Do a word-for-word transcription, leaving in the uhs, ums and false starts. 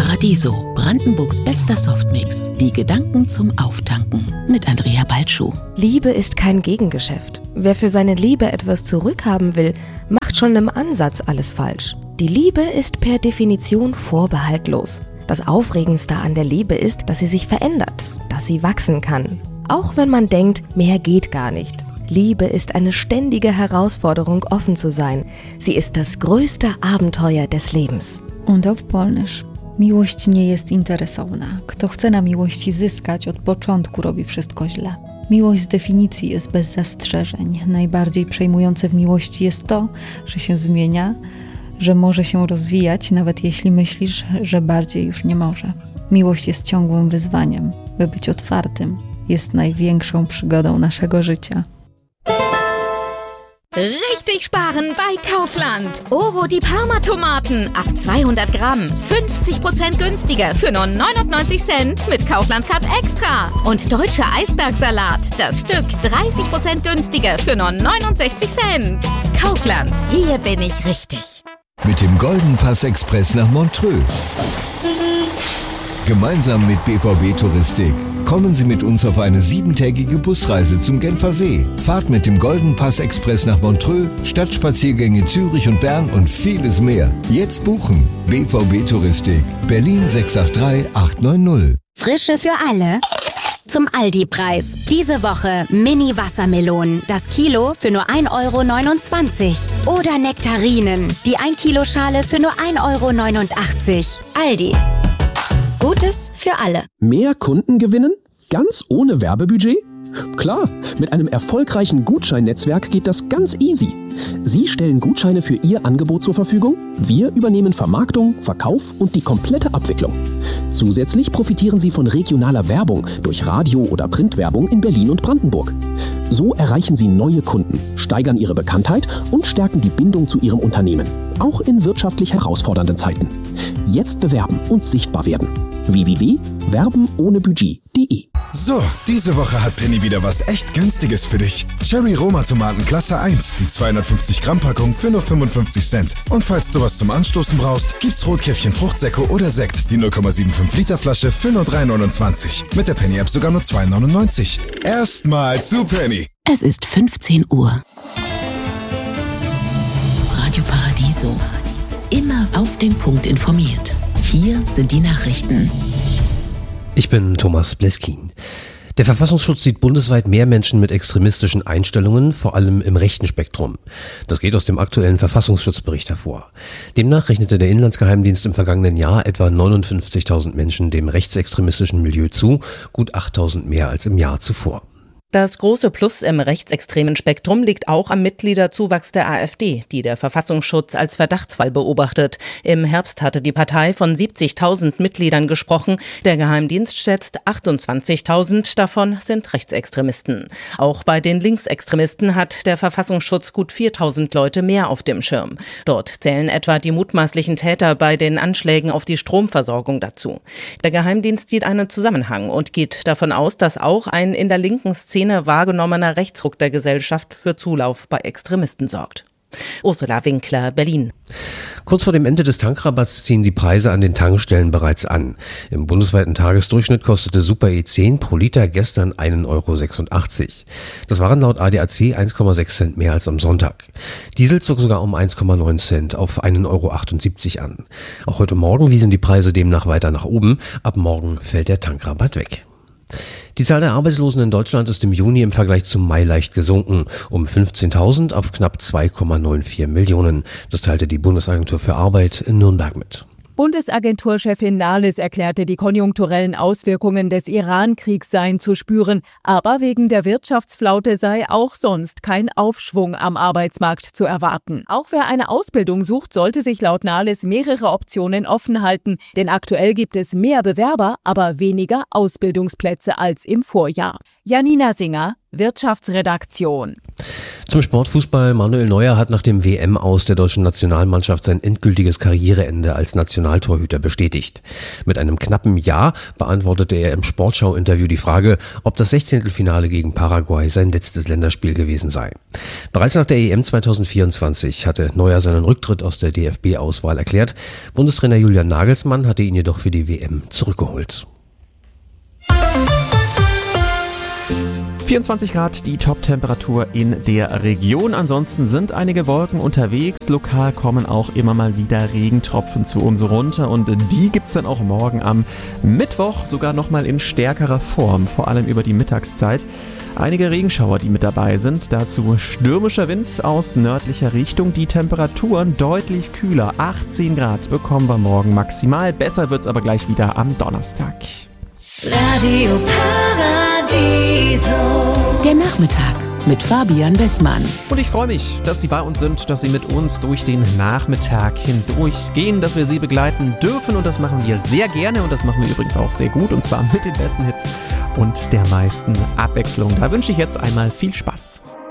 Paradiso, Brandenburgs bester Softmix. Die Gedanken zum Auftanken mit Andrea Balschuh. Liebe ist kein Gegengeschäft. Wer für seine Liebe etwas zurückhaben will, macht schon im Ansatz alles falsch. Die Liebe ist per Definition vorbehaltlos. Das Aufregendste an der Liebe ist, dass sie sich verändert, dass sie wachsen kann. Auch wenn man denkt, mehr geht gar nicht. Liebe ist eine ständige Herausforderung, offen zu sein. Sie ist das größte Abenteuer des Lebens. Und auf Polnisch. Miłość nie jest interesowna. Kto chce na miłości zyskać, od początku robi wszystko źle. Miłość z definicji jest bez zastrzeżeń. Najbardziej przejmujące w miłości jest to, że się zmienia, że może się rozwijać, nawet jeśli myślisz, że bardziej już nie może. Miłość jest ciągłym wyzwaniem. By być otwartym, jest największą przygodą naszego życia. Richtig sparen bei Kaufland. Oro die Parma-Tomaten auf zweihundert Gramm. fünfzig Prozent günstiger für nur neunundneunzig Cent mit Kaufland Card Extra. Und deutscher Eisbergsalat. Das Stück dreißig Prozent günstiger für nur neunundsechzig Cent. Kaufland. Hier bin ich richtig. Mit dem Golden Pass Express nach Montreux. Gemeinsam mit B V B Touristik kommen Sie mit uns auf eine siebentägige Busreise zum Genfer See. Fahrt mit dem Golden Pass Express nach Montreux, Stadtspaziergänge Zürich und Bern und vieles mehr. Jetzt buchen. B V B Touristik. Berlin sechs acht drei acht neun null. Frische für alle. Zum Aldi-Preis. Diese Woche Mini-Wassermelonen. Das Kilo für nur ein Euro neunundzwanzig. Oder Nektarinen. Die ein Kilo Schale für nur ein Euro neunundachtzig. Aldi. Gutes für alle. Mehr Kunden gewinnen? Ganz ohne Werbebudget? Klar, mit einem erfolgreichen Gutscheinnetzwerk geht das ganz easy. Sie stellen Gutscheine für Ihr Angebot zur Verfügung, wir übernehmen Vermarktung, Verkauf und die komplette Abwicklung. Zusätzlich profitieren Sie von regionaler Werbung durch Radio- oder Printwerbung in Berlin und Brandenburg. So erreichen Sie neue Kunden, steigern Ihre Bekanntheit und stärken die Bindung zu Ihrem Unternehmen, auch in wirtschaftlich herausfordernden Zeiten. Jetzt bewerben und sichtbar werden. w w w punkt werben ohne budget punkt de. So, diese Woche hat Penny wieder was echt Günstiges für dich. Cherry Roma Tomaten Klasse eins, die zweihundertfünfzig Gramm Packung für nur fünfundfünfzig Cent. Und falls du was zum Anstoßen brauchst, gibt's Rotkäppchen Fruchtsäcke oder Sekt, die null Komma fünfundsiebzig Liter Flasche für nur drei neunundzwanzig. Mit der Penny App sogar nur zwei neunundneunzig. Erstmal zu Penny. Es ist fünfzehn Uhr. Radio Paradiso. Immer auf den Punkt informiert. Hier sind die Nachrichten. Ich bin Thomas Bleskin. Der Verfassungsschutz sieht bundesweit mehr Menschen mit extremistischen Einstellungen, vor allem im rechten Spektrum. Das geht aus dem aktuellen Verfassungsschutzbericht hervor. Demnach rechnete der Inlandsgeheimdienst im vergangenen Jahr etwa neunundfünfzigtausend Menschen dem rechtsextremistischen Milieu zu, gut achttausend mehr als im Jahr zuvor. Das große Plus im rechtsextremen Spektrum liegt auch am Mitgliederzuwachs der AfD, die der Verfassungsschutz als Verdachtsfall beobachtet. Im Herbst hatte die Partei von siebzigtausend Mitgliedern gesprochen. Der Geheimdienst schätzt achtundzwanzigtausend, davon sind Rechtsextremisten. Auch bei den Linksextremisten hat der Verfassungsschutz gut viertausend Leute mehr auf dem Schirm. Dort zählen etwa die mutmaßlichen Täter bei den Anschlägen auf die Stromversorgung dazu. Der Geheimdienst sieht einen Zusammenhang und geht davon aus, dass auch ein in der linken Szene wahrgenommener Rechtsruck der Gesellschaft für Zulauf bei Extremisten sorgt. Ursula Winkler, Berlin. Kurz vor dem Ende des Tankrabatts ziehen die Preise an den Tankstellen bereits an. Im bundesweiten Tagesdurchschnitt kostete Super E zehn pro Liter gestern ein Euro sechsundachtzig. Das waren laut A D A C eins Komma sechs Cent mehr als am Sonntag. Diesel zog sogar um eins Komma neun Cent auf ein Euro achtundsiebzig an. Auch heute Morgen wiesen die Preise demnach weiter nach oben. Ab morgen fällt der Tankrabatt weg. Die Zahl der Arbeitslosen in Deutschland ist im Juni im Vergleich zum Mai leicht gesunken, um fünfzehntausend auf knapp zwei Komma vierundneunzig Millionen. Das teilte die Bundesagentur für Arbeit in Nürnberg mit. Bundesagenturchefin Nahles erklärte, die konjunkturellen Auswirkungen des Iran-Kriegs seien zu spüren, aber wegen der Wirtschaftsflaute sei auch sonst kein Aufschwung am Arbeitsmarkt zu erwarten. Auch wer eine Ausbildung sucht, sollte sich laut Nahles mehrere Optionen offen halten, denn aktuell gibt es mehr Bewerber, aber weniger Ausbildungsplätze als im Vorjahr. Janina Singer, Wirtschaftsredaktion. Zum Sportfußball. Manuel Neuer hat nach dem W M-Aus der deutschen Nationalmannschaft sein endgültiges Karriereende als Nationaltorhüter bestätigt. Mit einem knappen Ja beantwortete er im Sportschau-Interview die Frage, ob das Sechzehntelfinale gegen Paraguay sein letztes Länderspiel gewesen sei. Bereits nach der E M zweitausendvierundzwanzig hatte Neuer seinen Rücktritt aus der D F B-Auswahl erklärt. Bundestrainer Julian Nagelsmann hatte ihn jedoch für die W M zurückgeholt. vierundzwanzig Grad die Top-Temperatur in der Region. Ansonsten sind einige Wolken unterwegs. Lokal kommen auch immer mal wieder Regentropfen zu uns runter. Und die gibt es dann auch morgen am Mittwoch sogar nochmal in stärkerer Form. Vor allem über die Mittagszeit. Einige Regenschauer, die mit dabei sind. Dazu stürmischer Wind aus nördlicher Richtung. Die Temperaturen deutlich kühler. achtzehn Grad bekommen wir morgen maximal. Besser wird es aber gleich wieder am Donnerstag. Radio Paradiso. Der Nachmittag mit Fabian Wessmann. Und ich freue mich, dass Sie bei uns sind, dass Sie mit uns durch den Nachmittag hindurchgehen, dass wir Sie begleiten dürfen. Und das machen wir sehr gerne und das machen wir übrigens auch sehr gut. Und zwar mit den besten Hits und der meisten Abwechslung. Da wünsche ich jetzt einmal viel Spaß.